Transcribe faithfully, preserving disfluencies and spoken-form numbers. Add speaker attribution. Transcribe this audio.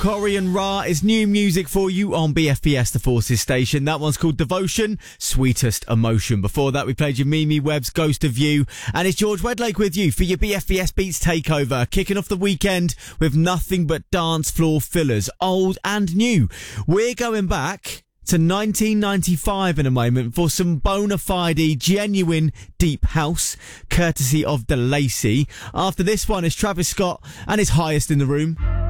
Speaker 1: Corey and Ra is new music for you on B F B S The Forces station. That one's called Devotion, Sweetest Emotion. Before that, we played you Mimi Webb's Ghost of You. And it's George Wedlake with you for your B F B S Beats Takeover. Kicking off the weekend with nothing but dance floor fillers, old and new. We're going back to nineteen ninety-five in a moment for some bona fide, genuine deep house, courtesy of DeLacy. After this one is Travis Scott and his Highest in the Room.